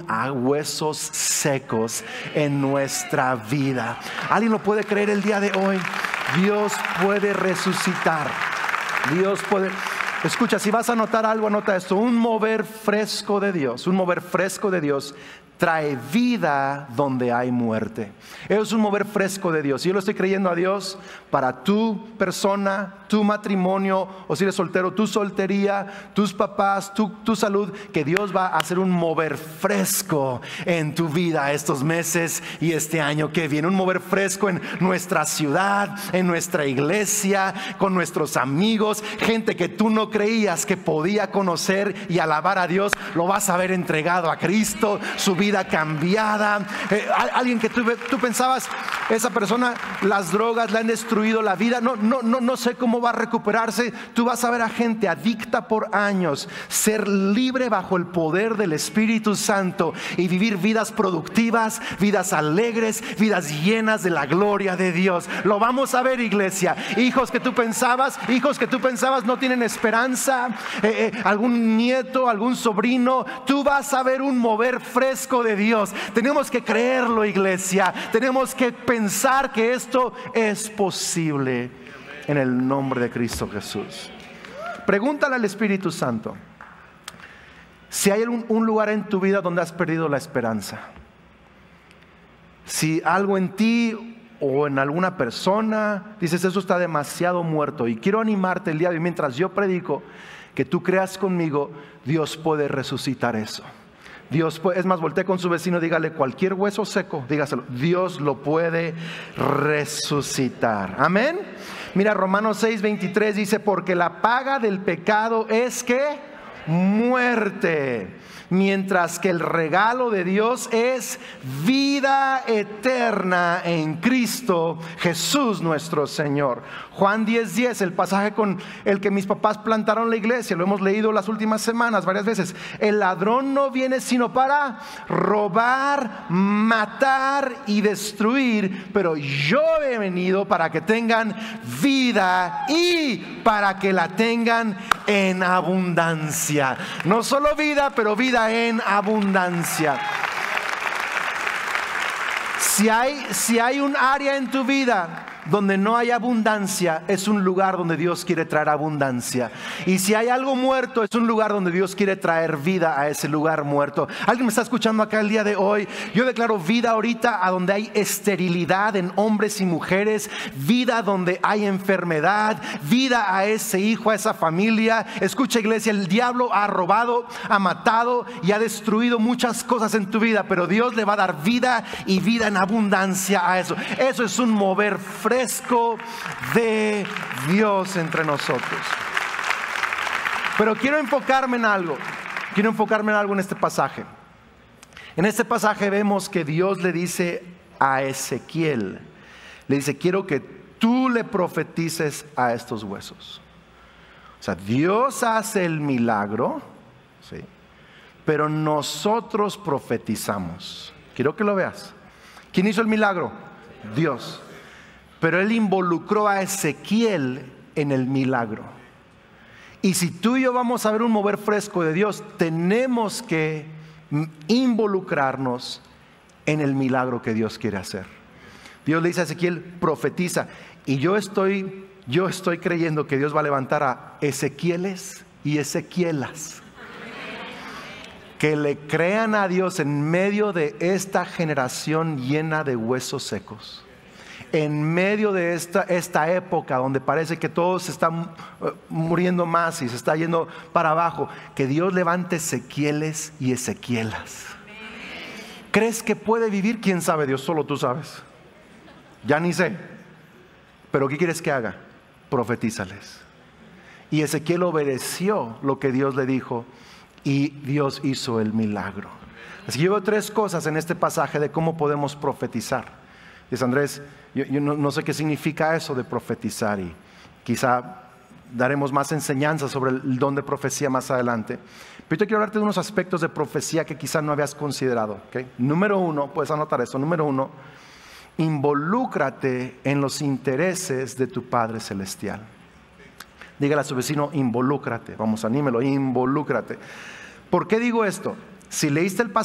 a huesos secos en nuestra vida. ¿Alguien lo puede creer el día de hoy? Dios puede resucitar. Dios puede... Escucha, si vas a anotar algo, anota esto. Un mover fresco de Dios, un mover fresco de Dios trae vida donde hay muerte. Es un mover fresco de Dios. Yo lo estoy creyendo a Dios para tu persona, tu matrimonio, o si eres soltero, tu soltería, tus papás, tu salud, que Dios va a hacer un mover fresco en tu vida estos meses y este año que viene. Un mover fresco en nuestra ciudad, en nuestra iglesia, con nuestros amigos, gente que tú no creías que podía conocer y alabar a Dios, lo vas a ver entregado a Cristo, su vida cambiada. Alguien que tú pensabas, esa persona, las drogas le han destruido la vida, no sé cómo va a recuperarse. Tú vas a ver a gente adicta por años ser libre bajo el poder del Espíritu Santo y vivir vidas productivas, vidas alegres, vidas llenas de la gloria de Dios. Lo vamos a ver, iglesia. Hijos que tú pensabas no tienen esperanza, algún nieto, algún sobrino, tú vas a ver un mover fresco de Dios. Tenemos que creerlo, iglesia. Tenemos que pensar que esto es posible en el nombre de Cristo Jesús. Pregúntale al Espíritu Santo si hay un lugar en tu vida donde has perdido la esperanza. Si algo en ti o en alguna persona dices, eso está demasiado muerto. Y quiero animarte el día de hoy, mientras yo predico, que tú creas conmigo, Dios puede resucitar eso. Dios puede, es más, voltee con su vecino, dígale, cualquier hueso seco, dígaselo, Dios lo puede resucitar. Amén. Mira, Romanos 6:23 dice, porque la paga del pecado es ¿qué? Muerte, mientras que el regalo de Dios es vida eterna en Cristo Jesús nuestro Señor. Juan 10:10, el pasaje con el que mis papás plantaron la iglesia, lo hemos leído las últimas semanas varias veces. El ladrón no viene sino para robar, matar y destruir, pero yo he venido para que tengan vida y para que la tengan en abundancia. No solo vida, pero vida en abundancia. Si hay un área en tu vida donde no hay abundancia, es un lugar donde Dios quiere traer abundancia. Y si hay algo muerto, es un lugar donde Dios quiere traer vida a ese lugar muerto. ¿Alguien me está escuchando acá el día de hoy? Yo declaro vida ahorita a donde hay esterilidad en hombres y mujeres, vida donde hay enfermedad, vida a ese hijo, a esa familia. Escucha, iglesia, el diablo ha robado, ha matado y ha destruido muchas cosas en tu vida, pero Dios le va a dar vida y vida en abundancia a eso. Eso es un mover fresco de Dios entre nosotros. Pero quiero enfocarme en algo en este pasaje. En este pasaje vemos que Dios le dice a Ezequiel, le dice, quiero que tú le profetices a estos huesos. O sea, Dios hace el milagro, ¿sí? Pero nosotros profetizamos. Quiero que lo veas. ¿Quién hizo el milagro? Dios. Pero Él involucró a Ezequiel en el milagro. Y si tú y yo vamos a ver un mover fresco de Dios, tenemos que involucrarnos en el milagro que Dios quiere hacer. Dios le dice a Ezequiel, profetiza. Y yo estoy creyendo que Dios va a levantar a Ezequieles y Ezequielas que le crean a Dios en medio de esta generación llena de huesos secos. En medio de esta época donde parece que todos se están muriendo más y se está yendo para abajo, que Dios levante Ezequieles y Ezequielas. ¿Crees que puede vivir? ¿Quién sabe? Dios, solo tú sabes. Ya ni sé. Pero ¿qué quieres que haga? Profetízales. Y Ezequiel obedeció lo que Dios le dijo y Dios hizo el milagro. Así que yo veo tres cosas en este pasaje de cómo podemos profetizar. Dice Andrés, yo no sé qué significa eso de profetizar, y quizá daremos más enseñanzas sobre el don de profecía más adelante. Pero yo quiero hablarte de unos aspectos de profecía que quizá no habías considerado, ¿okay? Número uno, puedes anotar eso. Número uno, involúcrate en los intereses de tu Padre Celestial. Dígale a su vecino, involúcrate. Vamos, anímelo, involúcrate. ¿Por qué digo esto? Si leíste el pasaje